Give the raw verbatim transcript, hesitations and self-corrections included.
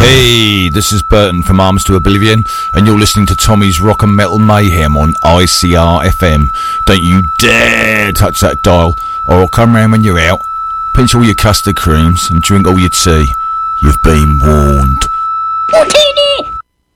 Hey, this is Burton from Arms to Oblivion, and you're listening to Tommy's Rock and Metal Mayhem on I C R F M. Don't you dare touch that dial, or I'll come round when you're out, pinch all your custard creams, and drink all your tea. You've been warned. Martini!